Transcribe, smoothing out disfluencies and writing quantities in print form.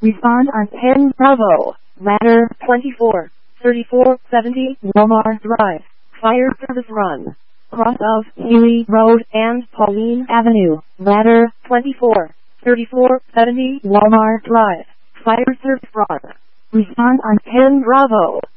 Respond on 10 Bravo. Ladder 24, 3470 Walmart Drive. Fire service run. Cross of Healy Road and Pauline Avenue. Ladder 24, 3470 Walmart Drive. Fire service run. Respond on 10 Bravo.